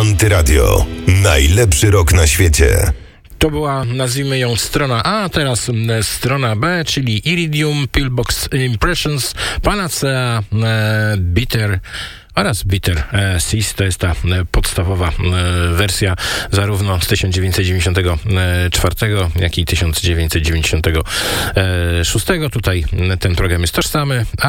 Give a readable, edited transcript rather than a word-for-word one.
Antyradio. Najlepszy rock na świecie. To była, nazwijmy ją, strona A, teraz strona B, czyli Iridium, Pillbox Impressions, Panacea, Bitter oraz Bitter Seas. To jest ta podstawowa wersja zarówno z 1994, jak i 1996. Tutaj ten program jest tożsamy,